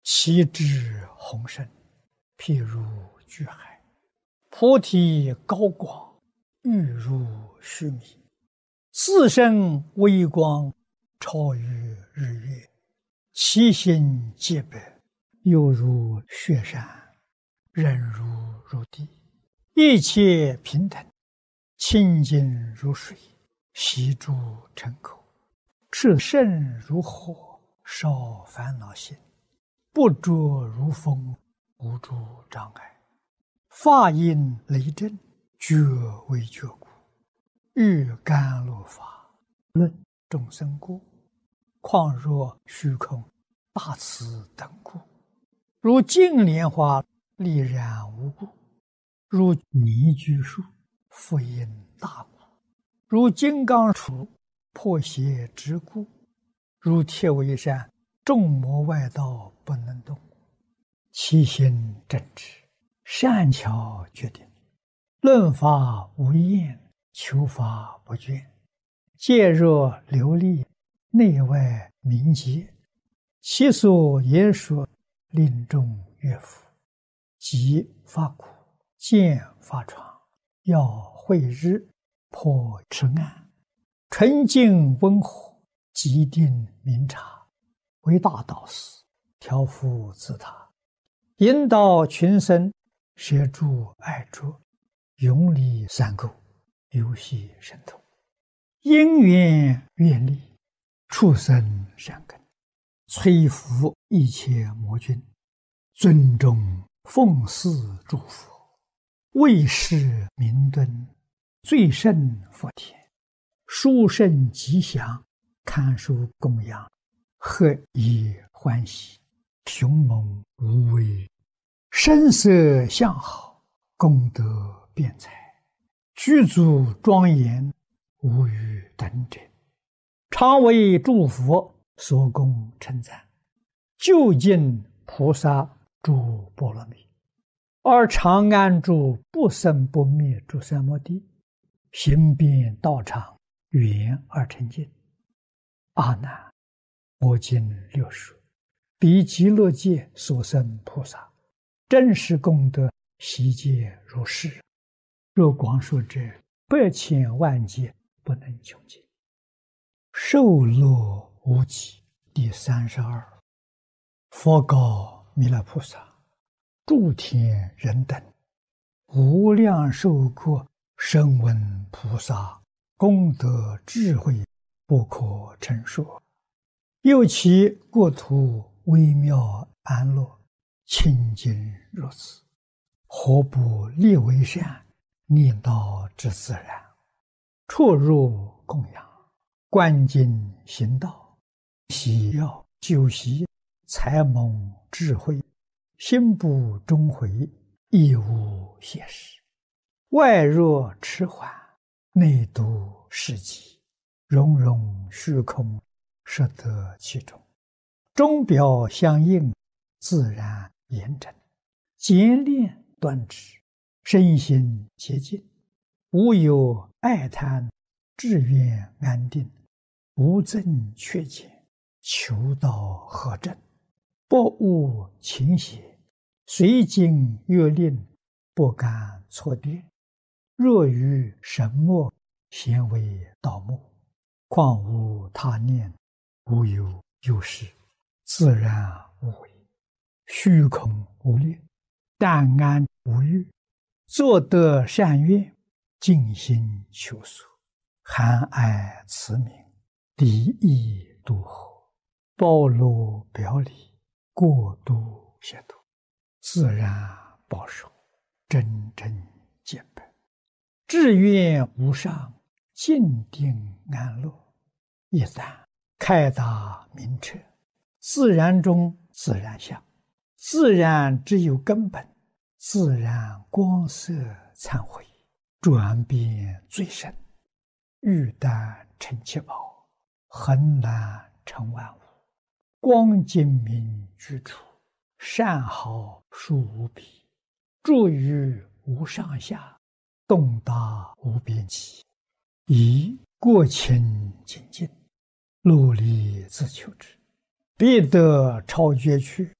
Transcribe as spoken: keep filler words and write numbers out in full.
其志宏深，譬如巨海；菩提高广，欲如须弥。自身微光，超于日月；其心洁白，犹如雪山，忍如如地。一切平等，清净如水，悉诸尘口。炽盛如火，烧烦恼心；不着如风，无诸障碍。法音雷震，觉为觉故。欲甘露法，论众生故。况若虚空，大慈等故。如净莲花，丽然无故；如泥居树，复因大故；如金刚杵，破邪之故；如铁围山，众魔外道不能动。其心正直，善巧决定，论法无厌，求法不倦。戒若流利，内外明洁。其所言说，令众悦服。即发苦，见发疮，要慧日，破痴暗。纯净温和，极定明察。为大导师，调伏自他，引导群生，摄诸爱着，永离三垢，游戏神通。因缘愿力，畜生善根，摧伏一切魔君，尊重奉祀诸佛，为世明敦，最胜佛田，殊胜吉祥，堪受供养，何以欢喜，雄猛无畏，声色相好，功德辩才，具足庄严，无与等者。常为诸佛所供称赞，究竟菩萨诸波罗蜜，而常安住不生不灭诸三摩地，行遍道场，圆而成净。阿难，我今略说，彼极乐界所生菩萨，真实功德悉皆如是。若广说者，百千万劫不能穷尽。受乐无极第三十二。佛告弥勒菩萨：诸天人等，无量寿国声闻菩萨功德智慧，不可称说。又其国土微妙安乐，清净如此，何不立为善，念道之自然？出入供养，观经行道，喜要修习，才蒙智慧，心不终回，亦无懈时。外若迟缓，内度世极，融融虚空，摄得其中。钟表相应，自然严整，简练端直，身心洁净，无有爱贪，志愿安定，无增缺减，求道合正，不误情邪，随经阅令，不敢错跌。若于神墨，咸为盗墓，况无他念，无有有事，自然无为，虚空无力，淡安无欲，作得善愿，尽心求索，含爱慈悯，离意度合，包罗表里，过度协度，自然保守，真正洁白，志愿无上，静定安乐。一旦开达明彻，自然中自然相，自然只有根本，自然光色忏悔，转变最深，欲丹成七宝，恒然成万物。光精明居处，善好殊无比，住于无上下，动达无边际，以过清精进，努力自求之，必得超绝去，